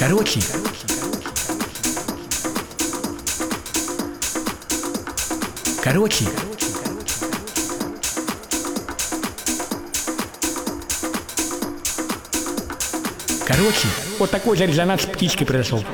Короче, вот такой же резонанс с птичкой произошел.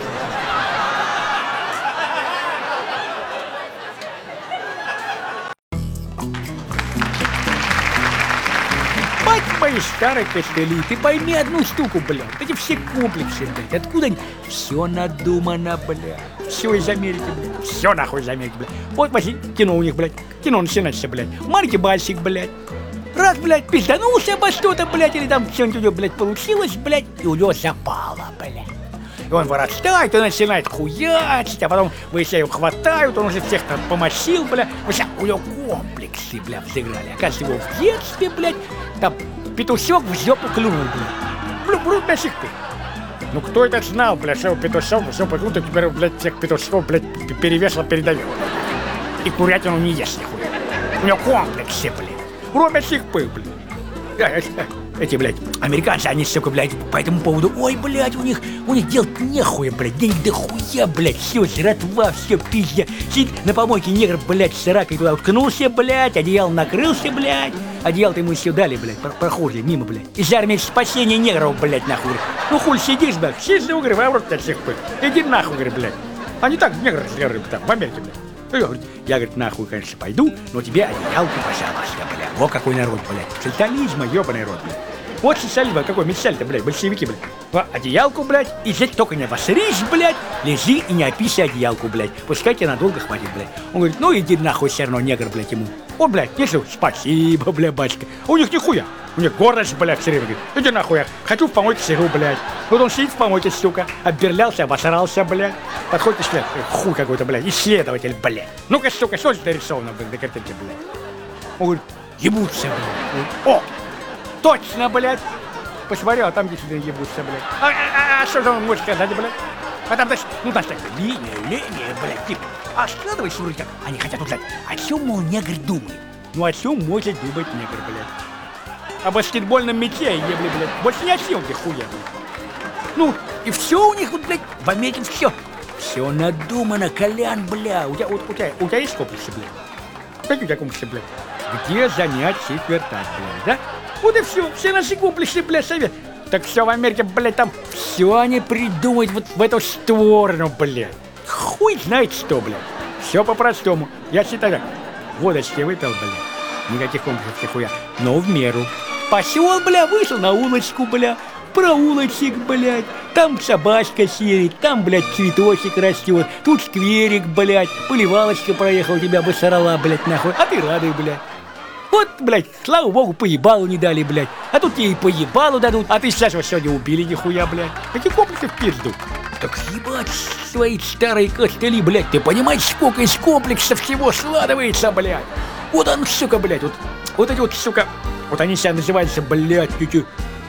Мать мои старые костыли, ты пойми одну штуку, блядь. Эти все комплексы, блядь. Откуда они? Все надумано, блядь. Все из Америки, блядь. Все нахуй из Америки, блядь. Вот возьми, кино у них, блядь. Кино начинается, блядь. Маленький бальчик, блядь. Раз, блядь, пизданулся обо что-то, блядь, или там что-нибудь у него, блядь, получилось, блядь, и у него запало, блядь. И он вырастает и начинает хуячить, а потом вы все его хватают, он уже всех там помочил, блядь. У него комплексы, блядь, взыграли. Оказывается, его в детстве, блядь, там петушок в жопу клюнул, блядь. Блядь, до сих пор. Ну кто это знал, блядь, что петушок в жопу клюнул, теперь, блядь, всех петушков, блядь, перевесло передает. И курятину не ест нихуя. У него комплексы, блядь. Кроме сих пыл, блядь. Эти, блядь, американцы, они, сука, блядь, по этому поводу, ой, блядь, у них делать нехуя, блядь, денег дохуя, блядь, все, жратва, все, пизня. Сидит на помойке негр, блядь, с ракой туда уткнулся, блядь, одеяло накрылся, блядь. Одеяло-то ему еще дали, блядь, прохожие, мимо, блядь. Из армии спасения негров, блядь, нахуй. Ну, хуй сидишь, блядь, сидишь, говорю, а в рот от всех пыл. Иди нахуй, говорю, блядь. А не так негры разговаривают там, в Америке, блядь. Я, говорит, нахуй, конечно, пойду, но тебе одеялку, пожалуйста, блядь. Вот какой народ, блядь. Социализма, ёбаный рот, блядь. Вот социализм, какой мечтали-то, блядь, большевики, блядь. Одеялку, блядь, и здесь только не обосрись, блядь, лежи и не описывай одеялку, блядь. Пускай тебе надолго хватит, блядь. Он говорит, ну иди нахуй, все равно негр, блядь, ему. О, блядь, если спасибо, блядь, батька. У них нихуя. У них гордость, блядь, все время говорит, иди нахуй, я хочу в помойке сыру, блядь. Вот он сидит в помойке, сука, обберлялся, обосрался, блядь. Подходит, блядь, хуй какой-то, блядь, исследователь, блядь. Ну-ка, сука, что здесь нарисовано, блядь, на картинке, блядь. Он говорит, ебутся, блядь. О, точно, блядь. Посмотрел, а там действительно ебутся, блядь. А что же он может сказать, блядь? А там, значит, ну, там так, линия, блядь, типа. А складывайся вроде как, они хотят узнать, о чем, мол, негр думает. Ну, о чем может думать негр, блядь? О баскетбольном мяче, ебли, блядь. Больше ни о чем, ты хуя, блядь. Ну, и все у них, вот, блядь, в Америке все. Все надумано, Колян, бля. У тебя есть комплексы, блядь? Какие у тебя комплексы, блядь? Где занять четвертак, блядь, да? Вот и все наши комплексы, блядь, совет. Так все в Америке, блядь, там все они придумают вот в эту сторону, блядь. Хуй знает что, блядь. Все по-простому. Я считаю так. Водочки выпил, блядь. Никаких комплексов, нихуя. Но в меру. Пошел, бля, вышел на улочку, бля. Проулочек, блядь. Там собачка сидит, там, блядь, цветочек растет. Тут скверик, блядь. Поливалочка проехала, тебя бы сорала, блядь, нахуй. А ты радуй, блядь. Вот, блядь, слава богу, поебалу не дали, блядь. А тут тебе и поебалу дадут. А ты сейчас вот сегодня убили, нихуя, блядь. Какие комплексы в пизду? Так ебать свои старые костыли, блядь. Ты понимаешь, сколько из комплексов всего складывается, блядь. Вот он, сука, блядь, вот эти вот, сука, вот они себя называются, блядь, эти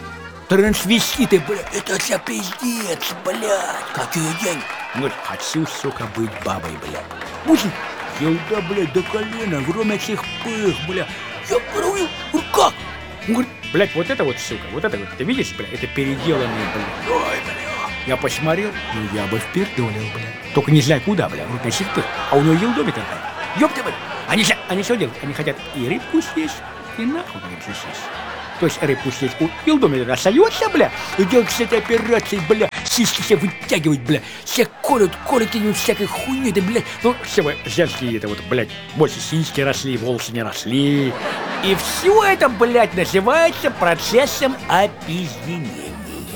трансвеститы, блядь. Это за пиздец, блядь. Какие деньги? Вот, хочу, сука, быть бабой, блядь. Мужик, елда, блядь, до колена, кроме всех пых, блядь. Я говорю, как? Он говорит, блядь, вот это вот, сука, вот это вот, ты видишь, блядь, это переделанные, блядь. Ой, блядь. Я посмотрел, ну я бы впердолил, блядь. Только не знаю куда, блядь, вот всех пых. А у него елдоми такая. Ёпта, блядь. Они что делают? Они хотят и рыбку съесть, и нахуй рыбку съесть. То есть рыбку съесть у елдоми остается, бля, и делают с этой операцией, бля, сиськи все вытягивают, бля, все колют и всякой хуйни, да, блядь. Ну, все вы женские, это вот, блядь, больше сиськи росли, волосы не росли. И все это, блядь, называется процессом опизденения.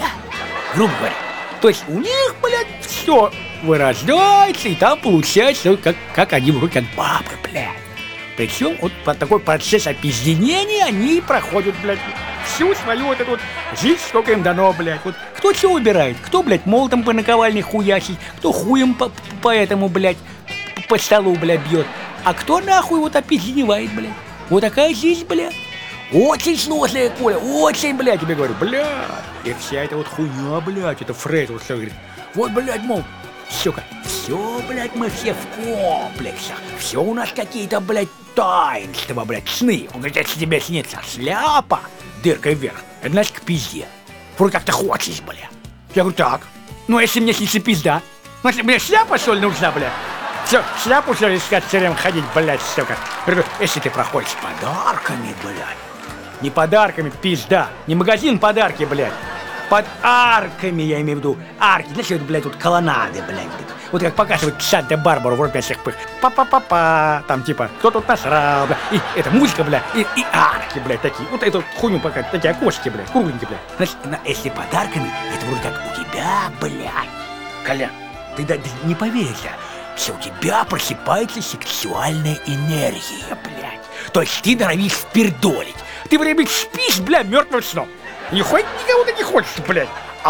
Грубо говоря. То есть у них, блядь, все вырождается, и там получается, как они вроде как бабы, блядь. Причем вот по такой процесс опизденения они проходят, блядь, всю свою вот эту вот жизнь, сколько им дано, блядь. Вот кто что выбирает? Кто, блядь, молотом по наковальне хуячит, кто хуем по этому, блядь, по столу, блядь, бьет. А кто нахуй вот опизденевает, блядь. Вот такая жизнь, блядь. Очень сложная, Коля, очень, блядь, тебе говорю, блядь. И вся эта вот хуйня, блядь, это Фрейд вот что говорит. Вот, блядь, мол, сука, все, блядь, мы все в комплексах. Все у нас какие-то, блядь, таинства, блядь, сны. Он говорит, если тебе снится шляпа, дыркой вверх, это значит к пизде. Вроде как ты хочешь, блядь. Я говорю, так, Ну, если мне снится пизда. Ну, если мне шляпа, что ли, нужна, блядь? Все, шляпу, что ли, искать все время ходить, блядь, сука. Если ты проходишь с подарками, блядь. Не подарками, пизда. Не магазин подарки, блядь. Под арками, я имею в виду. Арки, знаешь, это, блядь, вот колоннады, блядь. Вот как показывают Санта-Барбару в «Врубе всех пых». Па-па-па-па, там типа, кто тут насрал, бля. И это музыка, бля, и арки, блядь, такие. Вот эту хуйню пока, такие окошки, блядь, кругленькие, блядь. Значит, если подарками, это вроде как у тебя, блядь. Колян, ты да не поверишь, что у тебя просыпается сексуальная энергия, блядь. То есть ты норовишь впердолить. Ты время спишь, бля, мертвым сном. Нихуя никого ты не хочешь, блядь.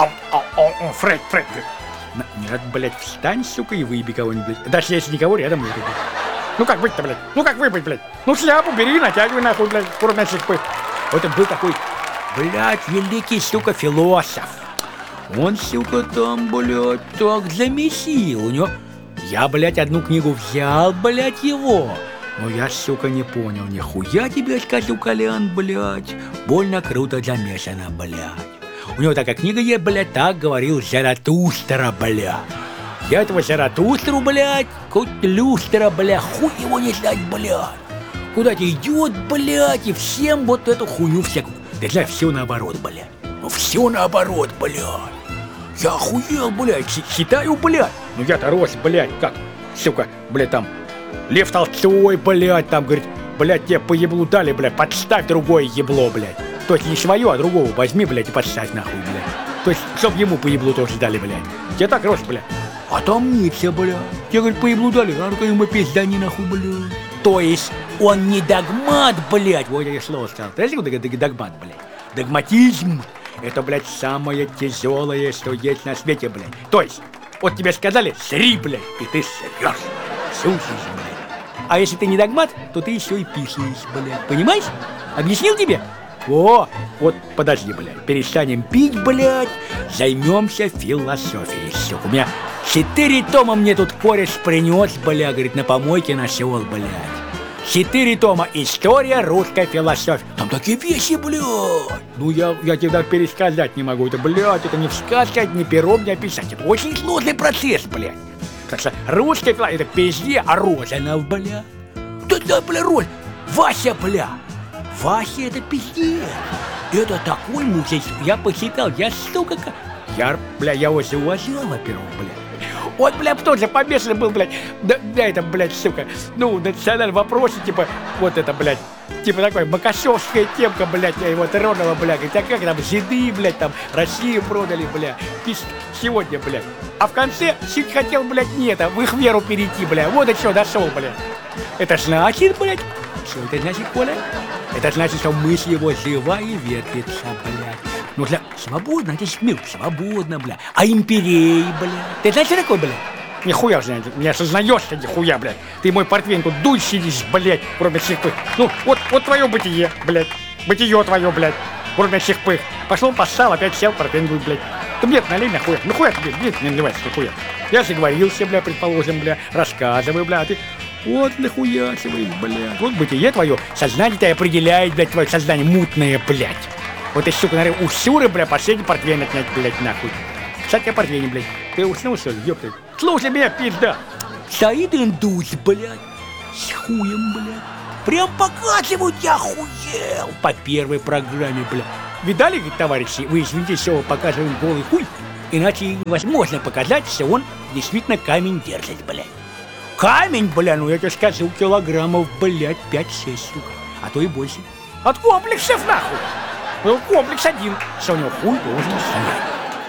Фред. Нет, блядь, встань, сука, и выеби кого-нибудь. Даже если никого рядом нет. Ну как быть-то, блядь? Ну как выбыть, блядь? Ну шляпу бери, натягивай нахуй, блядь, курмячик пых. Вот это был такой, блядь, великий, сука, философ. Он, сука, там, блядь, так замесил. У него... Я, блядь, одну книгу взял, блядь, его. Но я, сука, не понял. Нихуя тебе скажу, Колян, блядь. Больно круто замешано, блядь. У него такая книга есть, блядь, так говорил Заратустра, блядь. Я этого Заратустру, блядь, хоть люстра, блядь, хуй его не знать, блядь. Куда-то идет, блядь, и всем вот эту хуйню всякую. Ты знаешь, все наоборот, блядь. Ну все наоборот, блядь. Я охуел, блядь, считаю, блядь. Ну я-то рос, блядь, как, сука, блядь, там, Лев Толстой, блядь, там, говорит, блядь, тебе по еблу дали, блядь, подставь другое ебло, блядь. То есть не свое, а другого возьми, блядь, и подставь нахуй, блядь. То есть, чтоб ему по еблу тоже дали, блядь. Тебе так рос, блядь. А там нельзя, блядь. Тебе, говорит, по еблу дали, а ну-ка ему пиздани нахуй, блядь. То есть, он не догмат, блядь. Вот я слово сказал. Ты знаешь, что догмат, блядь? Догматизм. Это, блядь, самое тяжелое, что есть на свете, блядь. То есть, вот тебе сказали, сри, блядь, и ты срёшь. Всю жизнь, блядь. А если ты не догмат, то ты еще и писаешь, блядь. Понимаешь? Объяснил тебе? О, вот подожди, блядь. Перестанем пить, блядь. Займемся философией, сука. У меня 4 тома мне тут кореш принес, блядь, говорит, на помойке нашел, блядь. 4 тома история русской философии. Там такие вещи, блядь. Ну я тебе даже пересказать не могу. Это, блядь, это не сказать, не пером, не описать. Это очень сложный процесс, блядь. Так что русская философия, это пизде, а Розанов, блядь. Да, блядь, роль. Вася, блядь. Вася, это пиздец. Это такой мужик. Я посчитал, я, сука, я его зауважал, во-первых, блядь. Он, блядь, тоже помешан был, блядь, да это, блядь, сука, ну, национальный вопрос, типа, вот это, блядь, типа такой макашовская темка, блядь, я его тронула, блядь, говорит, а как там, жиды, блядь, там, Россию продали, блядь, сегодня, блядь. А в конце чуть хотел, блядь, нет, в их веру перейти, блядь, вот и что, дошел, блядь. Это значит, блядь, что это значит, Коля? Это значит, что мысль его жива и вертится, блядь. Нужно свободно, это мир, свободно, бля. А империи, бля. Ты знаешь, что такое, бля? Нихуя же, не осознаешь ты, нихуя, блядь. Ты мой портвейн тут дуй сидишь, блядь, кроме всех пых. Ну, вот твое бытие, блядь. Бытие твое, блядь, кроме всех пых. Пошел, поссал, опять сел, портвейн дуй, блядь. Ты мне налей, нахуя. Ну, хуя тебе, блядь, не наливайся, нихуя. Я заговорился, бля, предположим, бля, рассказывай, бля, ты... Вот нахуя себе, блядь. Вот бытие твое, сознание-то определяет, блядь, твое сознание мутное, блядь. Вот ты, сука, наверное, у Сюры, бля, последний портвейн отнять, блядь, нахуй. Кстати, о портвейне, блядь. Ты уснул, что ли, ёпта? Слушай меня, пизда. Стоит индус, блядь, с хуем, блядь. Прям показывают, я охуел. По первой программе, блядь. Видали, товарищи, вы извините, что показываем голый хуй? Иначе невозможно показать, что он действительно камень держит, блядь. Камень, бля, ну я тебе скажу, килограммов, блядь, 5-6, сука. А то и больше. От комплексов, нахуй. Ну, комплекс один, что у него хуй должен стоять.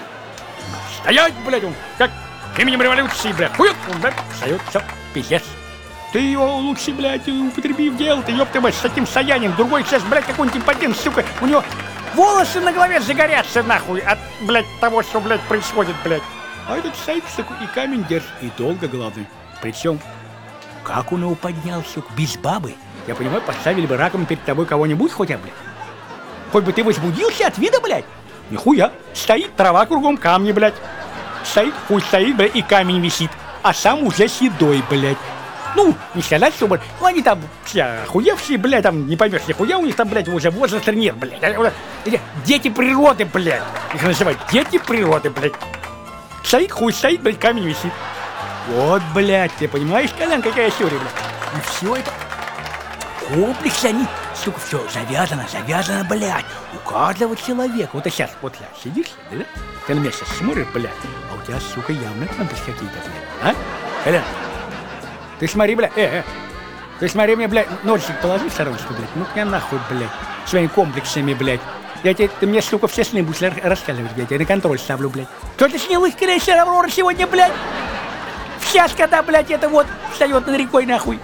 Стоять, блядь, он, как именем революции, блядь, хует, он, блядь, встает, все, пиздец. Ты его лучше, блядь, употреби в дело, ты, ёпта, блядь, с таким стоянием. Другой сейчас, блядь, какой-нибудь импотент, сука, у него волосы на голове загорятся, нахуй, от, блядь, того, что, блядь, происходит, блядь. А этот стоит, сука, и камень держит, и долго, главное. Причем, как он его поднял, сука, без бабы? Я понимаю, поставили бы раком перед тобой кого-нибудь хотя бы, блядь. Хоть бы ты возбудился от вида, блядь. Нихуя. Стоит трава кругом, камни, блядь. Стоит, хуй стоит, блядь, и камень висит. А сам уже седой, блядь. Ну, не сказать, что, блядь, ну они там все охуевшие, блядь, там не поймешь, нихуя у них там, блядь, уже возраста нет, блядь. Дети природы, блядь. Их называют дети природы, блядь. Стоит хуй, стоит, блядь, камень висит. Вот, блядь, ты понимаешь, Колян, какая история, блядь? И все это... Комплексы, они, сука, все завязано, блядь. У каждого человека. Вот сейчас, вот я сидишь, да? Ты на меня сейчас смотришь, блядь, а у тебя, сука, явно комплексы какие-то, блядь. А? Колян, ты смотри, блядь, ты смотри мне, блядь, ножик положи в стороночку, блядь. Ну меня нахуй, блядь, своими комплексами, блядь. Ты мне, сука, все сны будешь рассказывать, блядь. Я на контроль ставлю, блядь. Кто ты снял их крейсер Аврора сегодня, блядь? Сейчас, когда, блядь, это вот встает над рекой, нахуй.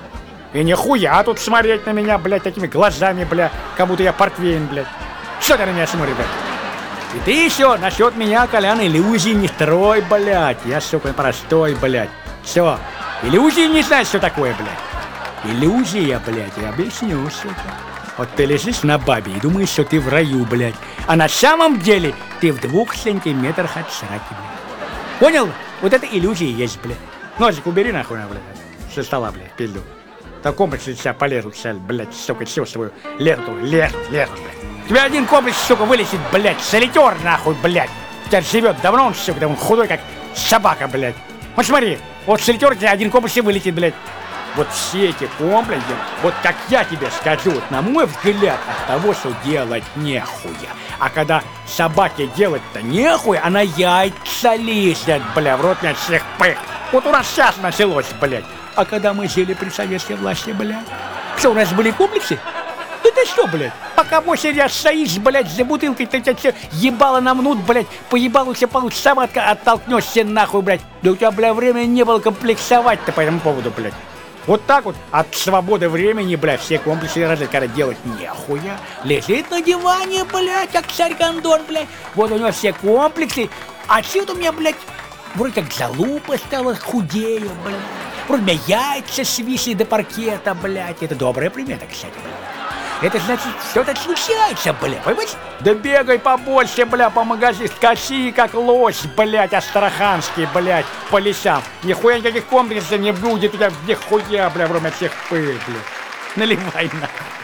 И нихуя тут смотреть на меня, блядь, такими глазами, блядь, как будто я портвейн, блядь. Что ты на меня смотришь, блядь? И ты еще насчет меня, Колян, иллюзий не строй, блядь. Я, сука, простой, блядь. Все. Иллюзии не знаешь, что такое, блядь. Иллюзия, блядь, я объясню, сука. Вот ты лежишь на бабе и думаешь, что ты в раю, блядь. А на самом деле ты в 2 сантиметрах от сраки, блядь. Понял? Вот это иллюзия есть, блядь. Ножик убери нахуй, блядь. Со стола, блядь, пизду. Так комплексы тебя полезут, блядь, сука, все свою ленту, блядь. У тебя один комплекс, сука, вылезет, блядь, солитер, нахуй, блядь. У тебя живет давно он, сука, он худой, как собака, блядь. Вот смотри, вот солитер у тебя один комплекс и вылетит, блядь. Вот все эти комплексы, вот как я тебе скажу, вот, на мой взгляд, от того, что делать нехуя. А когда собаке делать-то нехуя, она яйца лезет, бля, в рот меня всех пых. Вот у нас сейчас началось, блядь. А когда мы жили при советской власти, блядь, что, у нас были комплексы? Да ты что, блядь? Пока 8 лет стоишь, блядь, за бутылкой, ты тебя все ебало намнут, блядь, поебало все получше, сама оттолкнешься нахуй, блядь. Да у тебя, бля, времени не было комплексовать-то по этому поводу, блядь. Вот так вот от свободы времени, блядь, все комплексы разве когда делать нехуя. Лежит на диване, блядь, как царь Гондон, блядь. Вот у него все комплексы. А что у меня, блядь, вроде как залупа стала, худею, блядь. Вроде у меня яйца свисли до паркета, блядь. Это добрая примета, кстати, блядь. Это значит, что-то случается, бля, понимаешь? Да бегай побольше, бля, по магазину, скачи, как лось, блядь, астраханский, блядь, по лесам. Нихуя никаких комплексов не будет у тебя, нихуя, бля, вроде всех пыль, бля. Наливай нахуй.